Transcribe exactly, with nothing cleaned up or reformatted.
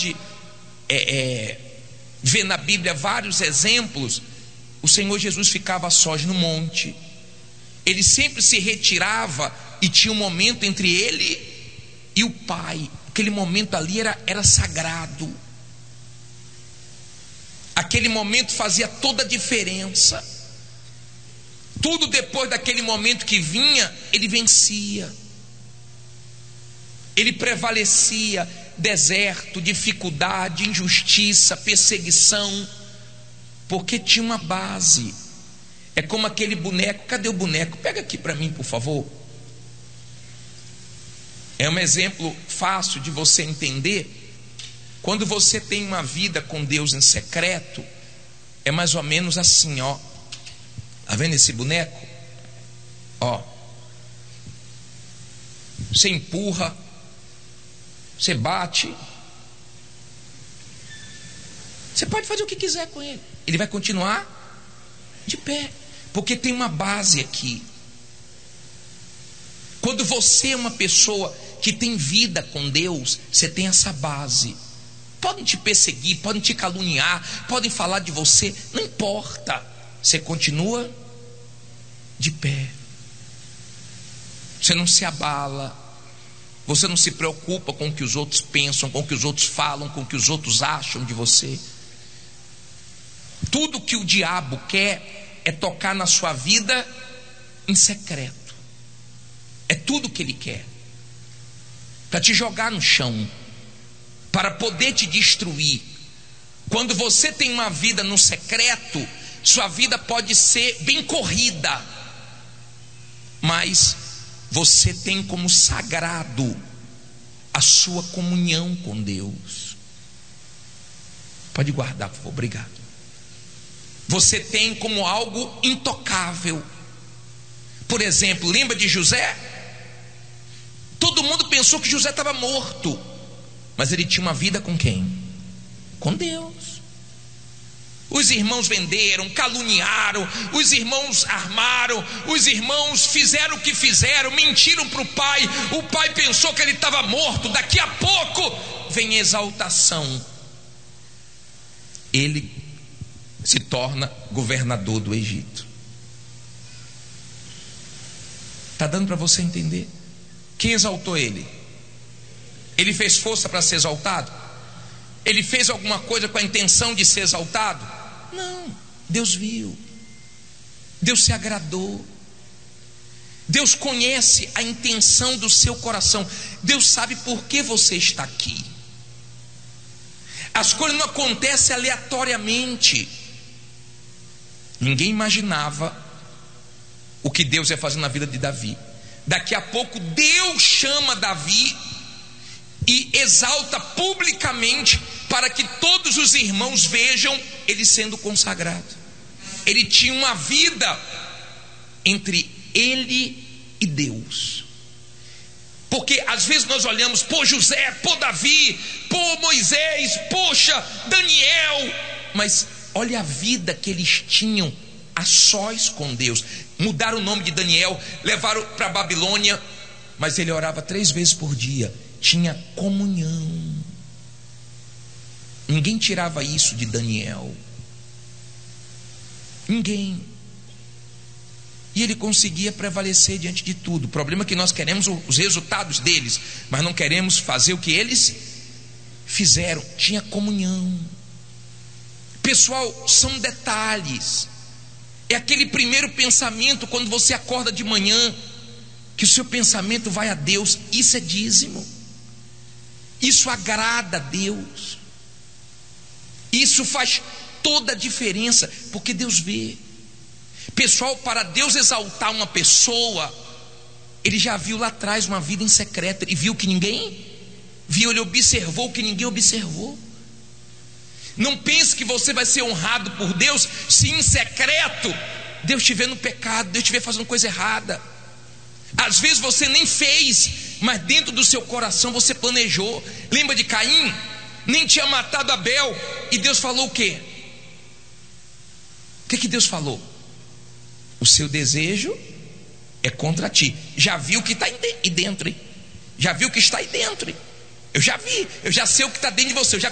pode é, é, ver na Bíblia vários exemplos. O Senhor Jesus ficava sós no monte. Ele sempre se retirava e tinha um momento entre ele e o Pai. Aquele momento ali era, era sagrado. Aquele momento fazia toda a diferença. Tudo depois daquele momento que vinha, ele vencia. Ele prevalecia. Deserto, dificuldade, injustiça, perseguição, porque tinha uma base. É como aquele boneco. Cadê o boneco? Pega aqui para mim, por favor. É um exemplo fácil de você entender. Quando você tem uma vida com Deus em secreto, é mais ou menos assim, ó. Tá vendo esse boneco? Ó. Você empurra, você bate, você pode fazer o que quiser com ele, ele vai continuar de pé, porque tem uma base aqui. Quando você é uma pessoa que tem vida com Deus, você tem essa base. Podem te perseguir, podem te caluniar, podem falar de você, não importa, você continua de pé. Você não se abala. Você não se preocupa com o que os outros pensam, com o que os outros falam, com o que os outros acham de você. Tudo que o diabo quer é tocar na sua vida em secreto. É tudo que ele quer. Para te jogar no chão, para poder te destruir. Quando você tem uma vida no secreto, sua vida pode ser bem corrida, mas você tem como sagrado a sua comunhão com Deus. Pode guardar, por favor, obrigado. Você tem como algo intocável. Por exemplo, lembra de José? Todo mundo pensou que José estava morto, mas ele tinha uma vida com quem? Com Deus. Os irmãos venderam, caluniaram, os irmãos armaram, os irmãos fizeram o que fizeram, mentiram para o pai. O pai pensou que ele estava morto. Daqui a pouco vem exaltação. Ele se torna governador do Egito. Está dando para você entender? Quem exaltou ele? Ele fez força para ser exaltado? Ele fez alguma coisa com a intenção de ser exaltado? Não, Deus viu, Deus se agradou, Deus conhece a intenção do seu coração, Deus sabe por que você está aqui. As coisas não acontecem aleatoriamente. Ninguém imaginava o que Deus ia fazer na vida de Davi. Daqui a pouco Deus chama Davi e exalta publicamente, para que todos os irmãos vejam ele sendo consagrado. Ele tinha uma vida entre ele e Deus. Porque às vezes nós olhamos, pô José, pô Davi, pô Moisés, poxa Daniel, mas olha a vida que eles tinham a sós com Deus. Mudaram o nome de Daniel, levaram para a Babilônia, mas ele orava três vezes por dia, tinha comunhão. Ninguém tirava isso de Daniel. Ninguém. E ele conseguia prevalecer diante de tudo. O problema é que nós queremos os resultados deles, mas não queremos fazer o que eles fizeram. Tinha comunhão. Pessoal, são detalhes. É aquele primeiro pensamento quando você acorda de manhã, que o seu pensamento vai a Deus. Isso é dízimo. Isso agrada a Deus. Isso faz toda a diferença, porque Deus vê. Pessoal, para Deus exaltar uma pessoa, Ele já viu lá atrás uma vida em secreto. Ele viu que ninguém viu, Ele observou que ninguém observou. Não pense que você vai ser honrado por Deus se em secreto Deus te vê no pecado, Deus te vê fazendo coisa errada. Às vezes você nem fez, mas dentro do seu coração você planejou. Lembra de Caim? Nem tinha matado Abel, e Deus falou o quê? O que que Deus falou? O seu desejo é contra ti. Já viu o que está aí dentro, hein? Já viu o que está aí dentro, hein? Eu já vi, eu já sei o que está dentro de você, eu já